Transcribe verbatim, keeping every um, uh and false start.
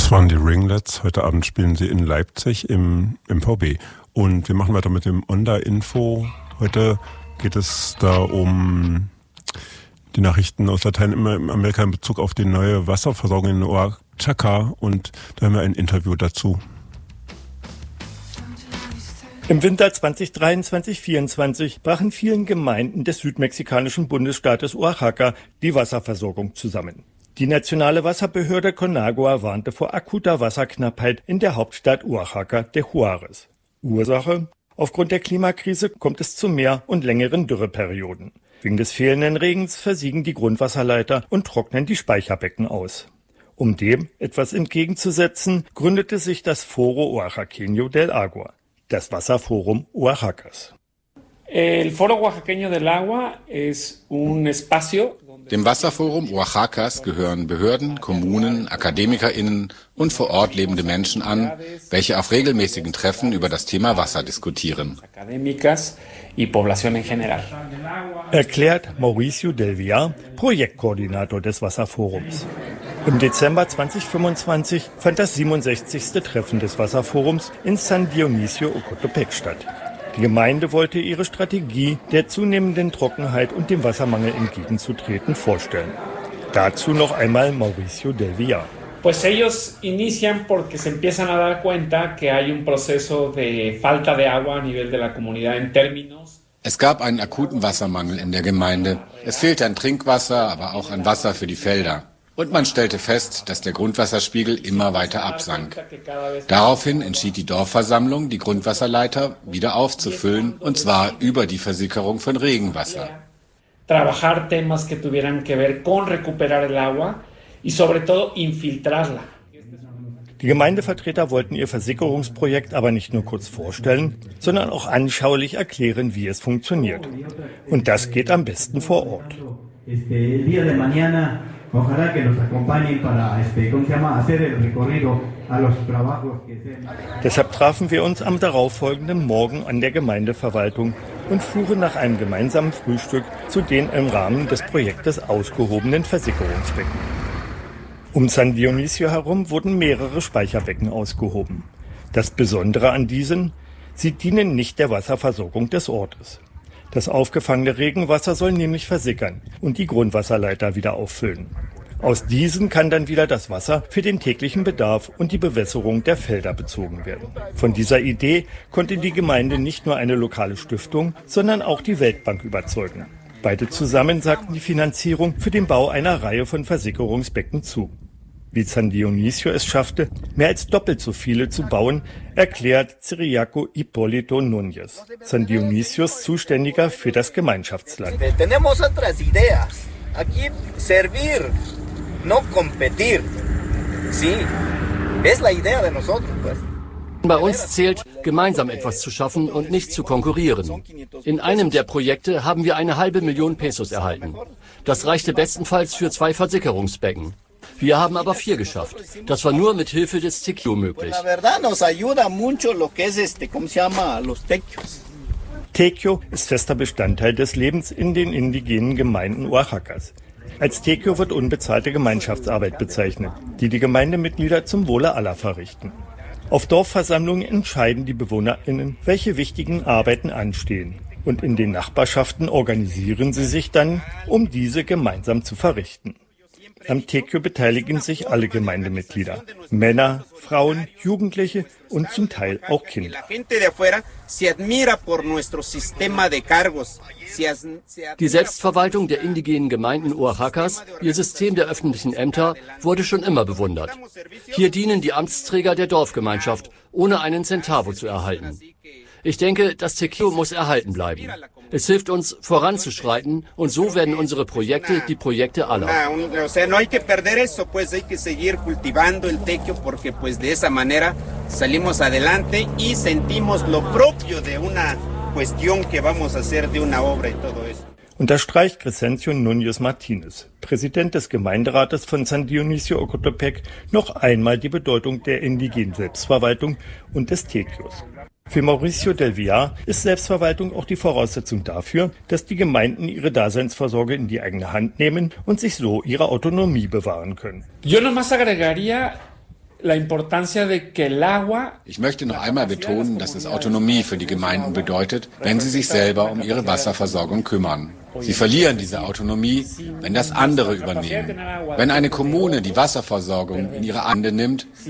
Das waren die Ringlets. Heute Abend spielen sie in Leipzig im M V B. Und wir machen weiter mit dem Onda-Info. Heute geht es da um die Nachrichten aus Lateinamerika in Bezug auf die neue Wasserversorgung in Oaxaca. Und da haben wir ein Interview dazu. Im Winter zweitausenddreiundzwanzig vierundzwanzig brach in vielen Gemeinden des südmexikanischen Bundesstaates Oaxaca die Wasserversorgung zusammen. Die nationale Wasserbehörde Conagua warnte vor akuter Wasserknappheit in der Hauptstadt Oaxaca de Juárez. Ursache? Aufgrund der Klimakrise kommt es zu mehr und längeren Dürreperioden. Wegen des fehlenden Regens versiegen die Grundwasserleiter und trocknen die Speicherbecken aus. Um dem etwas entgegenzusetzen, gründete sich das Foro Oaxaqueño del Agua, das Wasserforum Oaxacas. El Foro Oaxaqueño del Agua es un espacio. Dem Wasserforum Oaxacas gehören Behörden, Kommunen, AkademikerInnen und vor Ort lebende Menschen an, welche auf regelmäßigen Treffen über das Thema Wasser diskutieren. Erklärt Mauricio del Villar, Projektkoordinator des Wasserforums. Im Dezember zweitausendfünfundzwanzig fand das siebenundsechzigste Treffen des Wasserforums in San Dionisio Ocotepec statt. Die Gemeinde wollte ihre Strategie, der zunehmenden Trockenheit und dem Wassermangel entgegenzutreten, vorstellen. Dazu noch einmal Mauricio del Villar. Pues ellos inician porque se empiezan a dar cuenta que hay un proceso de falta de agua a nivel de la comunidad en términos. Es gab einen akuten Wassermangel in der Gemeinde. Es fehlte an Trinkwasser, aber auch an Wasser für die Felder. Und man stellte fest, dass der Grundwasserspiegel immer weiter absank. Daraufhin entschied die Dorfversammlung, die Grundwasserleiter wieder aufzufüllen, und zwar über die Versickerung von Regenwasser. Trabajar temas que tuvieran que ver con recuperar el agua y sobre todo infiltrarla. Die Gemeindevertreter wollten ihr Versickerungsprojekt aber nicht nur kurz vorstellen, sondern auch anschaulich erklären, wie es funktioniert. Und das geht am besten vor Ort. Ojalá que nos acompañen para, este, ¿cómo se llama?, hacer el recorrido a los trabajos que se... Deshalb trafen wir uns am darauffolgenden Morgen an der Gemeindeverwaltung und fuhren nach einem gemeinsamen Frühstück zu den im Rahmen des Projektes ausgehobenen Versickerungsbecken. Um San Dionisio herum wurden mehrere Speicherbecken ausgehoben. Das Besondere an diesen: sie dienen nicht der Wasserversorgung des Ortes. Das aufgefangene Regenwasser soll nämlich versickern und die Grundwasserleiter wieder auffüllen. Aus diesen kann dann wieder das Wasser für den täglichen Bedarf und die Bewässerung der Felder bezogen werden. Von dieser Idee konnte die Gemeinde nicht nur eine lokale Stiftung, sondern auch die Weltbank überzeugen. Beide zusammen sagten die Finanzierung für den Bau einer Reihe von Versickerungsbecken zu. Wie San Dionisio es schaffte, mehr als doppelt so viele zu bauen, erklärt Ciriaco Hipólito Núñez, San Dionisios Zuständiger für das Gemeinschaftsland. Tenemos otras ideas. Aquí servir, no competir. Sí, es la idea de nosotros, pues. Bei uns zählt, gemeinsam etwas zu schaffen und nicht zu konkurrieren. In einem der Projekte haben wir eine halbe Million Pesos erhalten. Das reichte bestenfalls für zwei Versickerungsbecken. Wir haben aber vier geschafft. Das war nur mit Hilfe des Tequio möglich. Tequio ist fester Bestandteil des Lebens in den indigenen Gemeinden Oaxacas. Als Tequio wird unbezahlte Gemeinschaftsarbeit bezeichnet, die die Gemeindemitglieder zum Wohle aller verrichten. Auf Dorfversammlungen entscheiden die BewohnerInnen, welche wichtigen Arbeiten anstehen. Und in den Nachbarschaften organisieren sie sich dann, um diese gemeinsam zu verrichten. Am Tequio beteiligen sich alle Gemeindemitglieder. Männer, Frauen, Jugendliche und zum Teil auch Kinder. Die Selbstverwaltung der indigenen Gemeinden Oaxacas, ihr System der öffentlichen Ämter, wurde schon immer bewundert. Hier dienen die Amtsträger der Dorfgemeinschaft, ohne einen Centavo zu erhalten. Ich denke, das Tequio muss erhalten bleiben. Es hilft uns, voranzuschreiten, und so werden unsere Projekte die Projekte aller. Unterstreicht Crescencio Núñez Martínez, Präsident des Gemeinderates von San Dionisio Ocotepec, noch einmal die Bedeutung der indigenen Selbstverwaltung und des Tequios. Für Mauricio del Villar ist Selbstverwaltung auch die Voraussetzung dafür, dass die Gemeinden ihre Daseinsvorsorge in die eigene Hand nehmen und sich so ihre Autonomie bewahren können. Yo nomás agregaría Ich möchte noch einmal betonen, dass es Autonomie für die Gemeinden bedeutet, wenn sie sich selber um ihre Wasserversorgung kümmern. Sie verlieren diese Autonomie, wenn das andere übernehmen. Wenn eine Kommune die Wasserversorgung in ihre Hände nimmt,